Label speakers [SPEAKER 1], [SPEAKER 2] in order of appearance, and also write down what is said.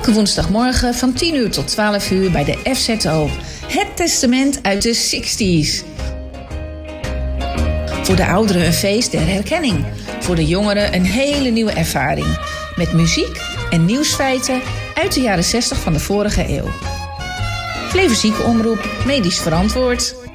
[SPEAKER 1] Elke woensdagmorgen van 10 uur tot 12 uur bij de FZO. Het testament uit de 60s. Voor de ouderen een feest der herkenning. Voor de jongeren een hele nieuwe ervaring. Met muziek en nieuwsfeiten uit de jaren 60 van de vorige eeuw. Flevo Ziekenomroep, medisch verantwoord.